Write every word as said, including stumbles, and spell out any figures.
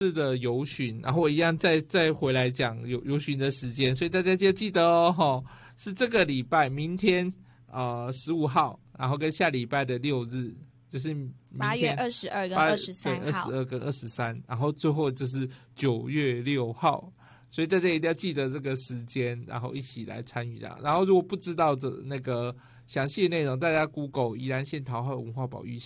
次的游巡，然后我一样再再回来讲游游巡的时间，所以大家就记得哦，吼，是这个礼拜明天呃十五号，然后跟下礼拜的六日，就是明八月天二十二跟八二十三对二号， 十二跟二十三，然后最后就是九月六号。所以大家一定要记得这个时间，然后一起来参与的。然后如果不知道这那个详细的内容，大家 Google 宜兰县桃号文化保育